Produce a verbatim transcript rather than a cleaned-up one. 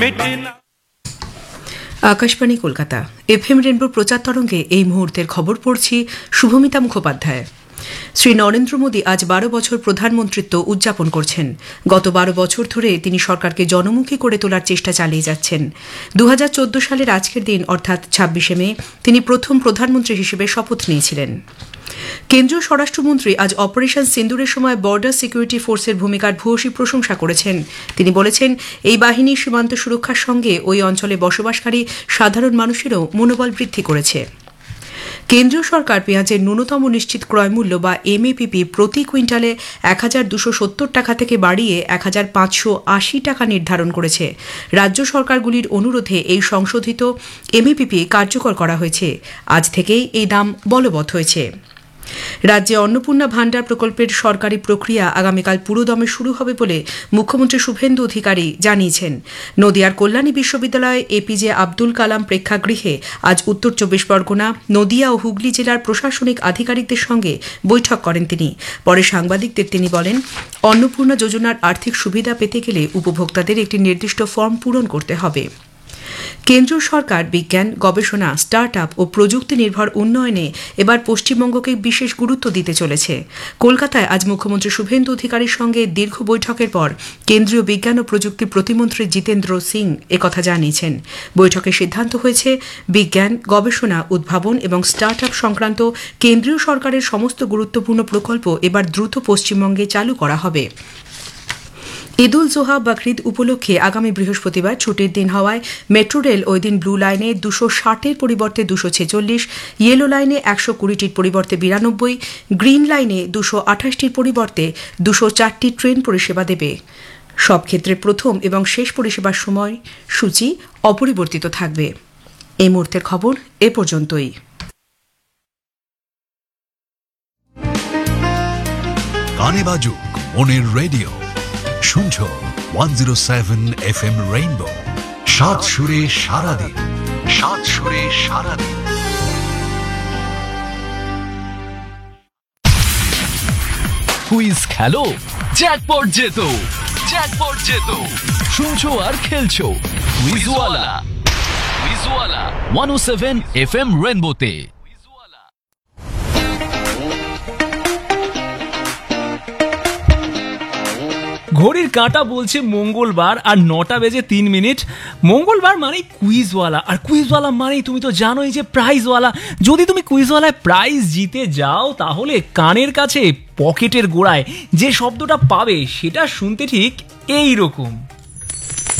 Akashvani Kolkata FM rainbow প্রচার তরঙ্গে এই মুহূর্তের খবর পড়ছি শুভমিতা মুখোপাধ্যায়। শ্রী নরেন্দ্র মোদী আজ বারো বছর প্রধানমন্ত্রিত্ব উদযাপন করছেন। গত বারো বছর ধরে তিনি সরকারকে জনমুখী করে তোলার চেষ্টা চালিয়ে যাচ্ছেন। দু হাজার চোদ্দ সালের আজকের দিন অর্থাৎ ছাব্বিশে মে তিনি প্রথম প্রধানমন্ত্রী হিসেবে শপথ নিয়েছিলেন। কেন্দ্রীয় স্বরাষ্ট্রমন্ত্রী আজ অপারেশন সিন্দুরের সময় বর্ডার সিকিউরিটি ফোর্সের ভূমিকার ভূয়সী প্রশংসা করেছেন। তিনি বলেছেন, এই বাহিনী সীমান্ত সুরক্ষার সঙ্গে ওই অঞ্চলে বসবাসকারী সাধারণ মানুষেরও মনোবল বৃদ্ধি করেছে। কেন্দ্রীয় সরকার পেঁয়াজের ন্যূনতম নিশ্চিত ক্রয় মূল্য বা এমএপিপি প্রতি কুইন্টালে এক হাজার দুশো সত্তর টাকা থেকে বাড়িয়ে এক হাজার পাঁচশো আশি টাকা নির্ধারণ করেছে। রাজ্য সরকারগুলির অনুরোধে এই সংশোধিত এমএপিপি কার্যকর করা হয়েছে। আজ থেকেই এই দাম বলবৎ হয়েছে। রাজ্যে অন্নপূর্ণা ভাণ্ডার প্রকল্পের সরকারি প্রক্রিয়া আগামীকাল পুরোদমে শুরু হবে বলে মুখ্যমন্ত্রী শুভেন্দু অধিকারী জানিয়েছেন। নদিয়ার কল্যাণী বিশ্ববিদ্যালয়ে এপিজে আব্দুল কালাম প্রেক্ষাগৃহে আজ উত্তর চব্বিশ পরগনা, নদিয়া ও হুগলি জেলার প্রশাসনিক আধিকারিকদের সঙ্গে বৈঠক করেন তিনি। পরে সাংবাদিকদের তিনি বলেন, অন্নপূর্ণা যোজনার আর্থিক সুবিধা পেতে গেলে উপভোক্তাদের একটি নির্দিষ্ট ফর্ম পূরণ করতে হবে। কেন্দ্রীয় সরকার বিজ্ঞান, গবেষণা, স্টার্ট আপ ও প্রযুক্তি নির্ভর উন্নয়নে এবার পশ্চিমবঙ্গকে বিশেষ গুরুত্ব দিতে চলেছে। কলকাতায় আজ মুখ্যমন্ত্রী শুভেন্দু অধিকারীর সঙ্গে দীর্ঘ বৈঠকের পর কেন্দ্রীয় বিজ্ঞান ও প্রযুক্তি প্রতিমন্ত্রী জিতেন্দ্র সিং একথা জানিয়েছেন। বৈঠকে সিদ্ধান্ত হয়েছে, বিজ্ঞান, গবেষণা, উদ্ভাবন এবং স্টার্ট আপ সংক্রান্ত কেন্দ্রীয় সরকারের সমস্ত গুরুত্বপূর্ণ প্রকল্প এবার দ্রুত পশ্চিমবঙ্গে চালু করা হবে। ঈদ উল জোহা বকরিদ উপলক্ষে আগামী বৃহস্পতিবার ছুটির দিন হওয়ায় মেট্রো রেল ওই দিন ব্লু লাইনে দুশো ষাটের পরিবর্তে দুশো ছেচল্লিশ, ইয়েলো লাইনে একশো কুড়িটির পরিবর্তে বিরানব্বই, গ্রিন লাইনে দুশো আঠাশটির পরিবর্তে দুশো চারটি ট্রেন পরিষেবা দেবে। সব ক্ষেত্রে প্রথম এবং শেষ পরিষেবার সময় সূচি অপরিবর্তিত থাকবে। এই মুহূর্তের খবর এ পর্যন্তই। গানে বাজুক মনের রেডিও, শুনছো one zero seven F M rainbow. সাত সুরে সারাদিন, সাত সুরে সারাদিন। কুইজ খেলো, জ্যাকপট জেতো, জ্যাকপট জেতো। শুনছো আর খেলছো কুইজওয়ালা, কুইজওয়ালা ওয়ান ও সেভেন এফ এম রেইনবোতে। ঘড়ির কাঁটা বলছে মঙ্গলবার আর নটা বেজে তিন মিনিট। মঙ্গলবার মানেই কুইজওয়ালা, আর কুইজওয়ালা মানেই তুমি তো জানোই যে প্রাইজওয়ালা। যদি তুমি কুইজওয়ালায় প্রাইজ জিতে যাও তাহলে কানের কাছে পকেটের গোড়ায় যে শব্দটা পাবে সেটা শুনতে ঠিক এই রকম।